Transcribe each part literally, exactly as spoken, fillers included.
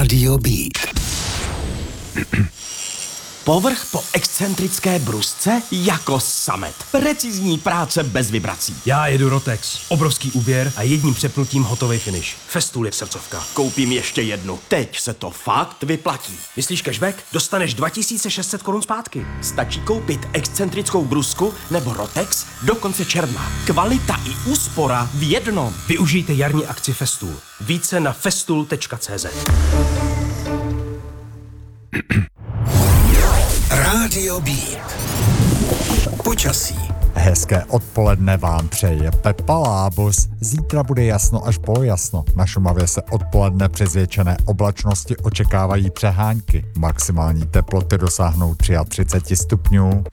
Rádio Beat. Povrch po excentrické brusce jako samet. Precizní práce bez vibrací. Já jedu Rotex. Obrovský úběr a jedním přepnutím hotový finish. Festool je srdcovka. Koupím ještě jednu. Teď se to fakt vyplatí. Myslíš cashback? Dostaneš dva tisíce šest set korun zpátky. Stačí koupit excentrickou brusku nebo Rotex do konce června. Kvalita i úspora v jednom. Využijte jarní akci Festool. Více na festool tečka cé zet. Rádio Beat. Počasí. Hezké odpoledne vám přeje Pepa Lábus. Zítra bude jasno až polojasno. Na Šumavě se odpoledne při zvětšené oblačnosti očekávají přehánky. Maximální teploty dosáhnou třicet tři stupňů.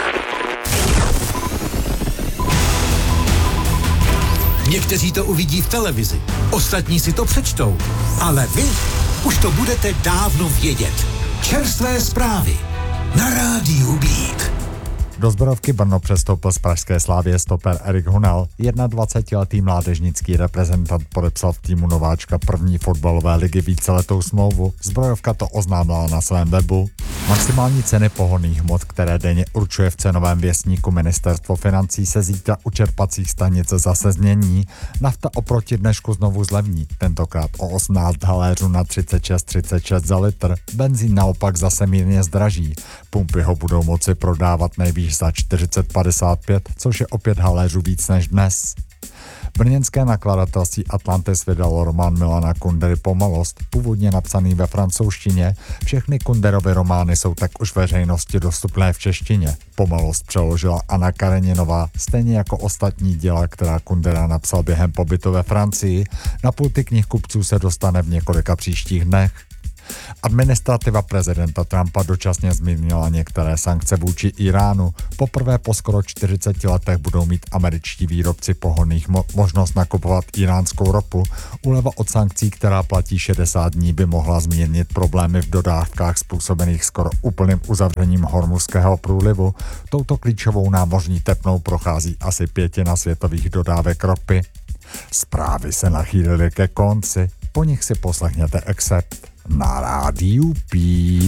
Někteří to uvidí v televizi, ostatní si to přečtou, ale vy už to budete dávno vědět. Čerstvé zprávy na Rádiu Beat. Do Zbrojovky Brno přestoupil z pražské Slavie stoper Erik Hunel. dvacetiletý mládežnický reprezentant podepsal v týmu nováčka první fotbalové ligy víceletou smlouvu. Zbrojovka to oznámila na svém webu. Maximální ceny pohonných hmot, které denně určuje v cenovém věstníku Ministerstvo financí, se zítra u čerpacích stanic zase změní. Nafta oproti dnešku znovu zlevní, tentokrát o osmnáct haléřů na třicet šest třicet šest za litr. Benzín naopak zase mírně zdraží. Pumpy ho budou moci prodávat nejvýš za čtyřicet padesát pět, což je opět haléřů víc než dnes. Brněnské nakladatelství Atlantis vydalo román Milana Kundery Pomalost, původně napsaný ve francouzštině. Všechny Kunderovy romány jsou tak už veřejnosti dostupné v češtině. Pomalost přeložila Anna Kareninová, stejně jako ostatní díla, která Kundera napsal během pobytu ve Francii. Na pulty knihkupců se dostane v několika příštích dnech. Administrativa prezidenta Trumpa dočasně zmírnila některé sankce vůči Iránu. Poprvé po skoro čtyřiceti letech budou mít američtí výrobci pohonných mo- možnost nakupovat iránskou ropu. Úleva od sankcí, která platí šedesát dní, by mohla zmírnit problémy v dodávkách způsobených skoro úplným uzavřením Hormuzského průlivu. Touto klíčovou námořní tepnou prochází asi pětina světových dodávek ropy. Zprávy se nachýlily ke konci, po nich si poslechněte Accept na Rádiu Beat.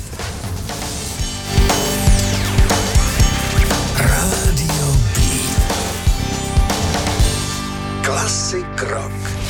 Rádio Beat. Klasik rock.